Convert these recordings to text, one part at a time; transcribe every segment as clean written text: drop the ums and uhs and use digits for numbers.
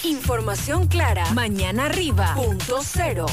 Información clara. Mañana arriba. .0.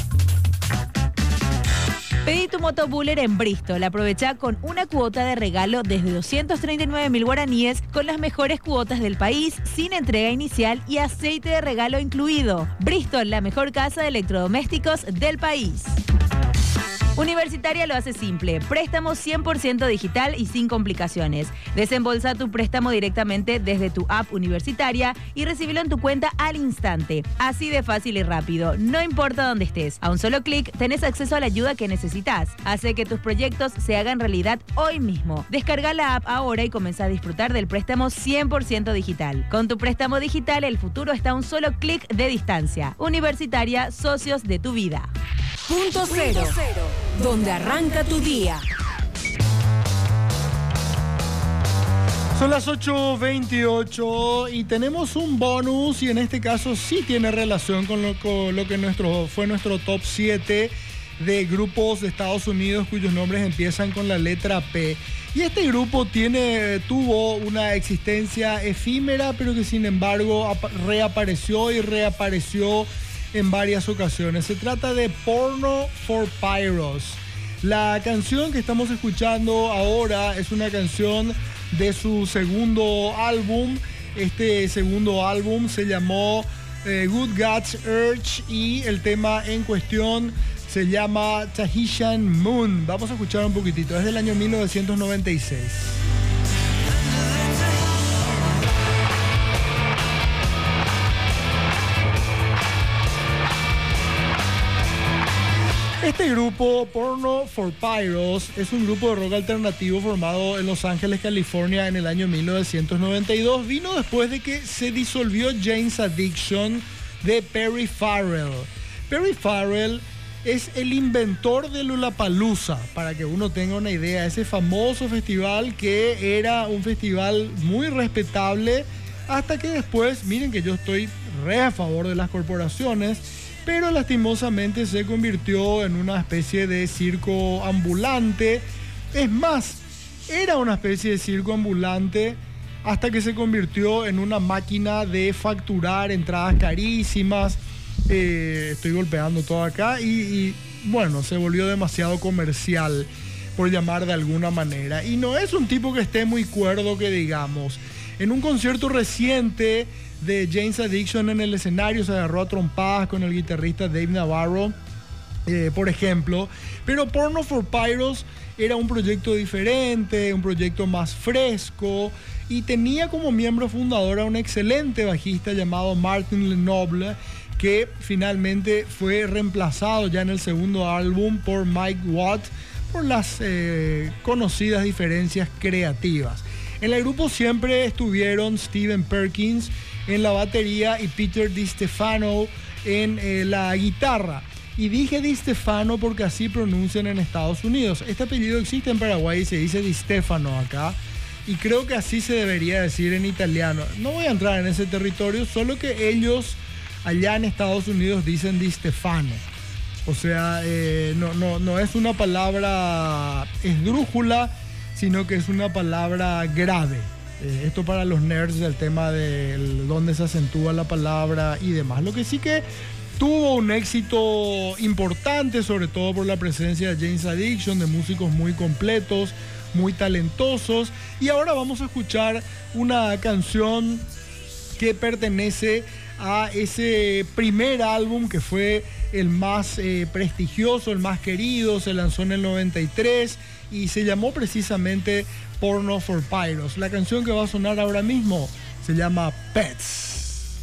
Pedí tu motobuller en Bristol. Aprovecha con una cuota de regalo desde 239.000 guaraníes con las mejores cuotas del país, sin entrega inicial y aceite de regalo incluido. Bristol, la mejor casa de electrodomésticos del país. Universitaria lo hace simple. Préstamo 100% digital y sin complicaciones. Desembolsa tu préstamo directamente desde tu app universitaria y recíbelo en tu cuenta al instante. Así de fácil y rápido. No importa dónde estés. A un solo clic tenés acceso a la ayuda que necesitas. Hace que tus proyectos se hagan realidad hoy mismo. Descarga la app ahora y comenzá a disfrutar del préstamo 100% digital. Con tu préstamo digital, el futuro está a un solo clic de distancia. Universitaria, socios de tu vida. .0, donde arranca tu día. Son las 8:28 y tenemos un bonus, y en este caso sí tiene relación con lo que fue nuestro top 7 de grupos de Estados Unidos cuyos nombres empiezan con la letra P. Y este grupo tuvo una existencia efímera, pero que sin embargo reapareció en varias ocasiones. Se trata de Porno for Pyros. La canción que estamos escuchando ahora es una canción de su segundo álbum. Este segundo álbum se llamó Good God's Urge y el tema en cuestión se llama Tahitian Moon. Vamos a escuchar un poquitito. Es del año 1996. Este grupo, Porno for Pyros, es un grupo de rock alternativo formado en Los Ángeles, California, en el año 1992. Vino después de que se disolvió Jane's Addiction de Perry Farrell. Perry Farrell es el inventor de Lollapalooza, para que uno tenga una idea. Ese famoso festival que era un festival muy respetable, hasta que después, miren que yo estoy re a favor de las corporaciones, pero lastimosamente se convirtió en una especie de circo ambulante. Es más, era una especie de circo ambulante hasta que se convirtió en una máquina de facturar entradas carísimas. Estoy golpeando todo acá y bueno, se volvió demasiado comercial, por llamar de alguna manera. Y no es un tipo que esté muy cuerdo, que digamos. En un concierto reciente de Jane's Addiction, en el escenario se agarró a trompadas con el guitarrista Dave Navarro, por ejemplo. Pero Porno for Pyros era un proyecto diferente, un proyecto más fresco, y tenía como miembro fundador a un excelente bajista llamado Martin Lenoble, que finalmente fue reemplazado ya en el segundo álbum por Mike Watt por las conocidas diferencias creativas. En el grupo siempre estuvieron Steven Perkins en la batería y Peter DiStefano en la guitarra. Y dije DiStefano porque así pronuncian en Estados Unidos. Este apellido existe en Paraguay y se dice DiStefano acá. Y creo que así se debería decir en italiano. No voy a entrar en ese territorio, solo que ellos allá en Estados Unidos dicen DiStefano. O sea, no es una palabra esdrújula, sino que es una palabra grave. Esto para los nerds del tema de dónde se acentúa la palabra y demás. Lo que sí que tuvo un éxito importante, sobre todo por la presencia de Jane's Addiction, de músicos muy completos, muy talentosos. Y ahora vamos a escuchar una canción que pertenece a ese primer álbum que fue el más prestigioso, el más querido. Se lanzó en el 93 y se llamó precisamente Porno for Pyros. La canción que va a sonar ahora mismo se llama Pets.